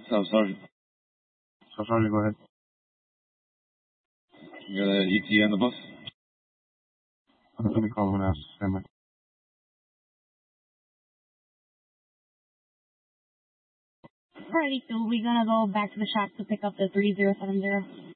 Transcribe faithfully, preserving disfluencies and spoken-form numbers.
So, Sergeant. So, Sergeant, go ahead. You got an E T A on the bus? Let me call him and ask. Stand by. Alrighty, so we're gonna go back to the shop to pick up the three zero seven zero.